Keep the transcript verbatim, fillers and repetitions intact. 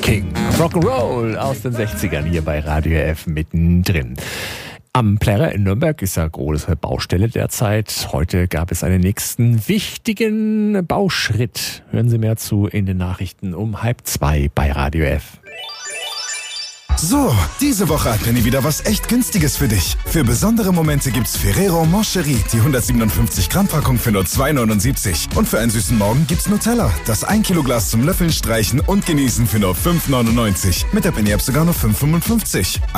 King. Rock'n'Roll aus den sechzigern hier bei Radio F mittendrin. Am Plärrer in Nürnberg ist ja große Baustelle derzeit. Heute gab es einen nächsten wichtigen Bauschritt. Hören Sie mehr zu in den Nachrichten um halb zwei bei Radio F. So, diese Woche hat Penny wieder was echt Günstiges für dich. Für besondere Momente gibt's Ferrero Moncherie, die hundertsiebenundfünfzig Gramm Packung für nur zwei neunundsiebzig. Und für einen süßen Morgen gibt's Nutella, das ein Kilo Glas zum Löffeln, Streichen und Genießen für nur fünf neunundneunzig. Mit der Penny-App sogar nur fünf fünfundfünfzig.